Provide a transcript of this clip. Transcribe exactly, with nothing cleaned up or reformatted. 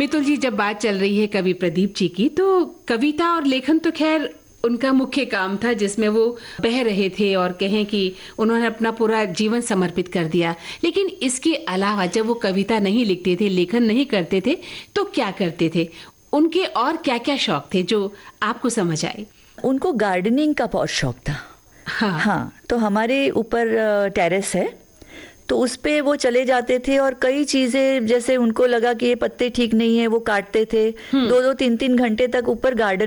मितुल जी, जब बात चल रही है कवि प्रदीप जी की, तो कविता और लेखन तो खैर उनका मुख्य काम था, जिसमें वो बह रहे थे और कहें कि उन्होंने अपना पूरा जीवन समर्पित कर दिया। लेकिन इसके अलावा जब वो कविता नहीं लिखते थे, लेखन नहीं करते थे, तो क्या करते थे? उनके और क्या क्या शौक थे जो आपको समझ आए? उनको गार्डनिंग का बहुत शौक था। हाँ, हाँ, तो हमारे ऊपर टेरेस है, तो उस पे वो चले जाते थे और कई चीजें, जैसे उनको लगा कि ये पत्ते ठीक नहीं है, वो काटते थे। दो दो तीन तीन घंटे तक ऊपर गार्डन